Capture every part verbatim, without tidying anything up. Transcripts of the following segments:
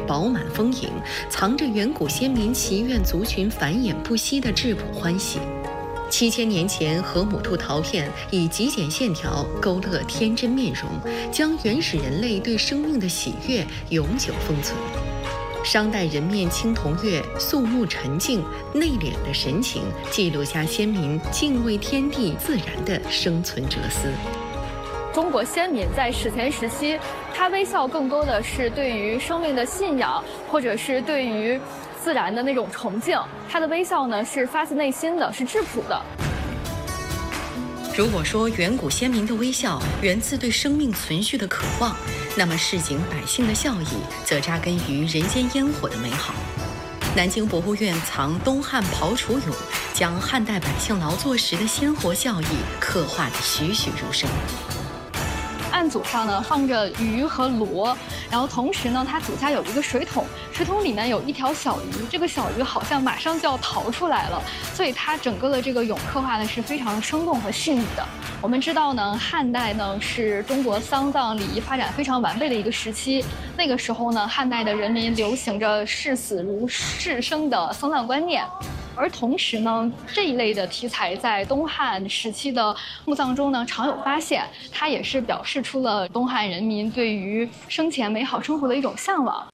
饱满丰盈，藏着远古先民祈愿族群繁衍不息的质朴欢喜。七千年前，河姆渡陶片以极简线条勾勒天真面容，将原始人类对生命的喜悦永久封存。商代人面青铜月，肃穆沉静、内敛的神情，记录下先民敬畏天地自然的生存哲思。 中国先民在史前时期，他微笑更多的是对于生命的信仰，或者是对于自然的那种崇敬。他的微笑呢，是发自内心的，是质朴的。 如果说远古先民的微笑源自对生命存续的渴望，那么市井百姓的笑意则扎根于人间烟火的美好。南京博物院藏东汉刨楚俑，将汉代百姓劳作时的鲜活笑意刻画得栩栩如生。 案组上呢放着鱼和螺，然后同时呢，它底下有一个水桶，水桶里面有一条小鱼，这个小鱼好像马上就要逃出来了，所以它整个的这个俑刻画的是非常生动和细腻的。我们知道呢，汉代呢是中国丧葬礼仪发展非常完备的一个时期，那个时候呢，汉代的人民流行着视死如视生的丧葬观念。而同时呢，这一类的题材在东汉时期的墓葬中呢常有发现，它也是表示出了东汉人民对于生前美好生活的一种向往。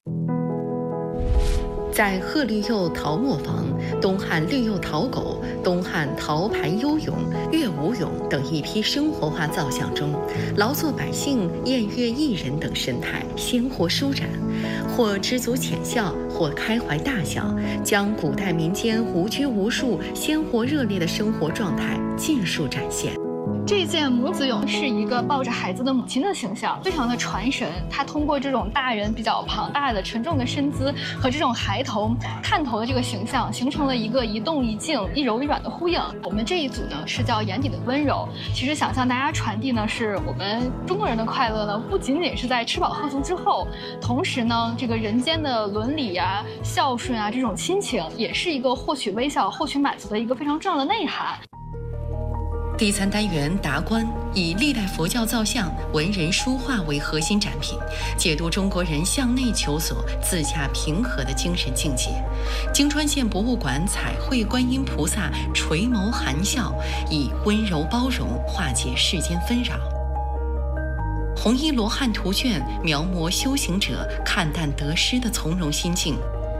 在鹤绿釉陶磨坊、东汉绿釉陶狗、东汉陶牌幽俑、乐舞俑等一批生活化造像中，劳作百姓、宴乐艺人等神态鲜活舒展，或知足浅笑，或开怀大笑，将古代民间无拘无束、鲜活热烈的生活状态尽数展现。 这件母子俑是一个抱着孩子的母亲的形象，非常的传神。它通过这种大人比较庞大的沉重的身姿和这种孩童探头的这个形象，形成了一个一动一静、一柔一软的呼应。我们这一组呢是叫眼底的温柔。其实想向大家传递呢，是我们中国人的快乐呢，不仅仅是在吃饱喝足之后，同时呢，这个人间的伦理啊、孝顺啊这种亲情，也是一个获取微笑、获取满足的一个非常重要的内涵。 第三单元达观以历代佛教造像、文人书画为核心展品，解读中国人向内求索、自洽平和的精神境界。京川县博物馆彩绘观音菩萨垂眸含笑，以温柔包容化解世间纷扰。红衣罗汉图卷描摹修行者看淡得失的从容心境。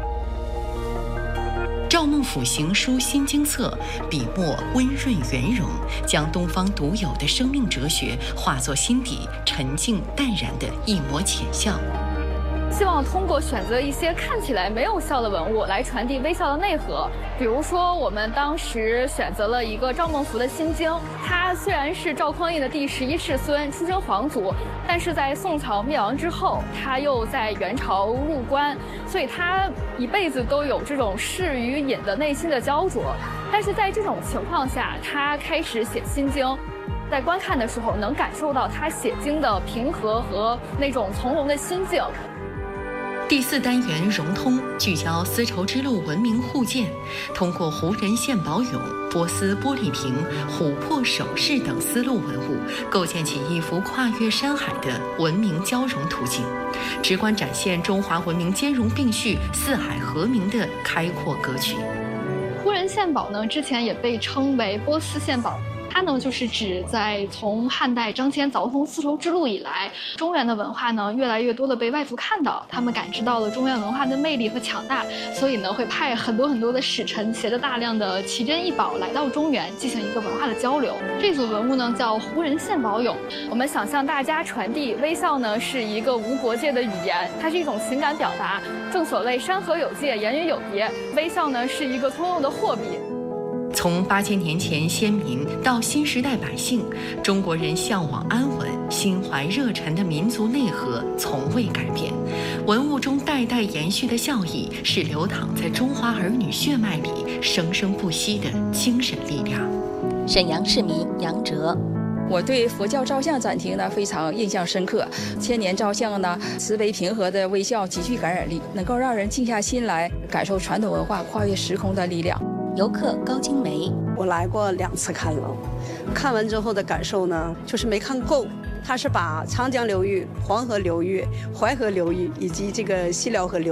赵孟俯行书心经册，笔墨温润圆融，将东方独有的生命哲学化作心底沉静淡然的一抹浅笑。 希望通过选择一些看起来没有笑的文物来传递微笑的内核。比如说，我们当时选择了一个赵孟俯的心经，他虽然是赵匡胤的第十一世孙，出身皇族，但是在宋朝灭亡之后，他又在元朝入关，所以他一辈子都有这种士与隐的内心的焦灼。但是在这种情况下，他开始写心经。在观看的时候，能感受到他写经的平和和那种从容的心境。 第四单元融通聚焦丝绸之路文明互鉴，通过胡人献宝俑、波斯玻璃瓶、琥珀首饰等丝路文物，构建起一幅跨越山海的文明交融图景，直观展现中华文明兼容并蓄、四海和鸣的开阔格局。 胡人献宝呢，之前也被称为波斯献宝。它呢，就是指在从汉代张骞凿通丝绸之路以来，中原的文化呢，越来越多的被外族看到，他们感知到了中原文化的魅力和强大，所以呢，会派很多很多的使臣，携着大量的奇珍异宝来到中原，进行一个文化的交流。这组文物呢，叫胡人献宝俑。我们想向大家传递，微笑呢是一个无国界的语言，它是一种情感表达。正所谓山河有界，言语有别，微笑呢是一个通用的货币。 从八千年前先民到新时代百姓，中国人向往安稳、心怀热忱的民族内核从未改变。文物中代代延续的笑意，是流淌在中华儿女血脉里生生不息的精神力量。 沈阳市民杨哲。 我对佛教照相展厅呢非常印象深刻，千年照相呢，慈悲平和的微笑极具感染力，能够让人静下心来感受传统文化跨越时空的力量。 游客高金梅， 我来过两次看了，看完之后的感受呢，就是没看够。它是把长江流域、黄河流域、淮河流域以及这个西辽河流域